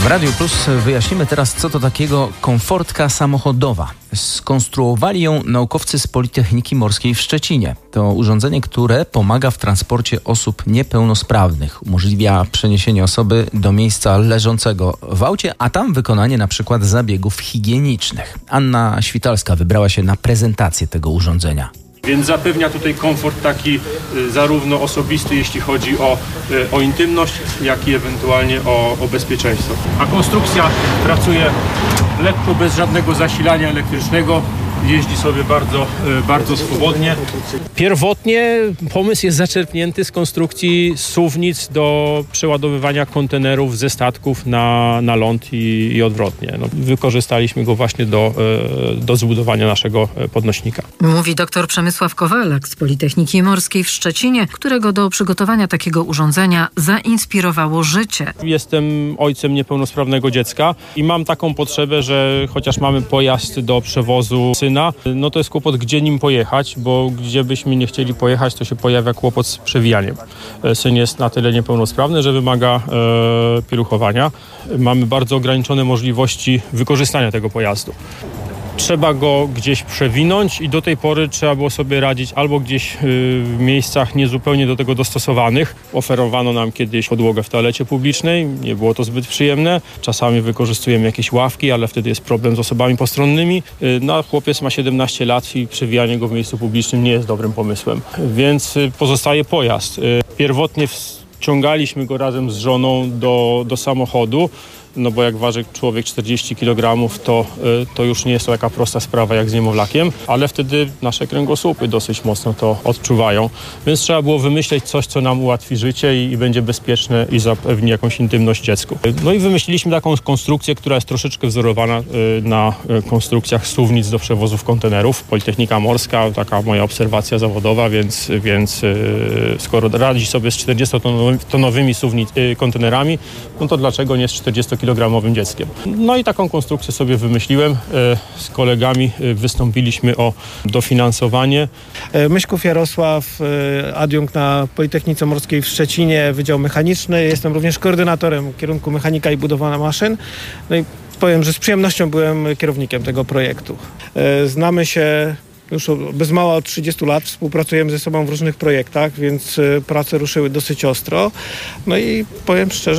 W Radiu Plus wyjaśnimy teraz, co to takiego komfortka samochodowa. Skonstruowali ją naukowcy z Politechniki Morskiej w Szczecinie. To urządzenie, które pomaga w transporcie osób niepełnosprawnych. Umożliwia przeniesienie osoby do miejsca leżącego w aucie, a tam wykonanie na przykład zabiegów higienicznych. Anna Świtalska wybrała się na prezentację tego urządzenia. Więc zapewnia tutaj komfort taki zarówno osobisty, jeśli chodzi o intymność, jak i ewentualnie o bezpieczeństwo. A konstrukcja pracuje lekko, bez żadnego zasilania elektrycznego. Jeździ sobie bardzo swobodnie. Pierwotnie pomysł jest zaczerpnięty z konstrukcji suwnic do przeładowywania kontenerów ze statków na ląd i odwrotnie. Wykorzystaliśmy go właśnie do zbudowania naszego podnośnika. Mówi dr Przemysław Kowalak z Politechniki Morskiej w Szczecinie, którego do przygotowania takiego urządzenia zainspirowało życie. Jestem ojcem niepełnosprawnego dziecka i mam taką potrzebę, że chociaż mamy pojazd do przewozu syna, no to jest kłopot, gdzie nim pojechać, bo gdzie byśmy nie chcieli pojechać, to się pojawia kłopot z przewijaniem. Syn jest na tyle niepełnosprawny, że wymaga pieluchowania. Mamy bardzo ograniczone możliwości wykorzystania tego pojazdu. Trzeba go gdzieś przewinąć i do tej pory trzeba było sobie radzić albo gdzieś w miejscach niezupełnie do tego dostosowanych. Oferowano nam kiedyś podłogę w toalecie publicznej, nie było to zbyt przyjemne. Czasami wykorzystujemy jakieś ławki, ale wtedy jest problem z osobami postronnymi. No, chłopiec ma 17 lat i przewijanie go w miejscu publicznym nie jest dobrym pomysłem. Więc pozostaje pojazd. Pierwotnie wciągaliśmy go razem z żoną do samochodu. No bo jak waży człowiek 40 kg, to już nie jest to taka prosta sprawa jak z niemowlakiem, ale wtedy nasze kręgosłupy dosyć mocno to odczuwają. Więc trzeba było wymyśleć coś, co nam ułatwi życie i będzie bezpieczne i zapewni jakąś intymność dziecku. No i wymyśliliśmy taką konstrukcję, która jest troszeczkę wzorowana na konstrukcjach suwnic do przewozów kontenerów. Politechnika Morska, taka moja obserwacja zawodowa, więc skoro radzi sobie z 40-tonowymi kontenerami, no to dlaczego nie z 40-kilogramowym dzieckiem. No i taką konstrukcję sobie wymyśliłem. Z kolegami wystąpiliśmy o dofinansowanie. Myszków Jarosław, adiunkt na Politechnice Morskiej w Szczecinie, Wydział Mechaniczny. Jestem również koordynatorem kierunku mechanika i budowania maszyn. No i powiem, że z przyjemnością byłem kierownikiem tego projektu. Znamy się już bez mała od 30 lat, współpracujemy ze sobą w różnych projektach, więc prace ruszyły dosyć ostro. No i powiem szczerze,